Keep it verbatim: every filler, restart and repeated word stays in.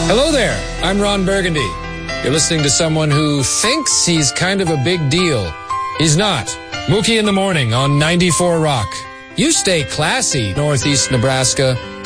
Hello there, I'm Ron Burgundy. You're listening to someone who thinks he's kind of a big deal. He's not. Mookie in the Morning on ninety-four Rock. You stay classy, Northeast Nebraska.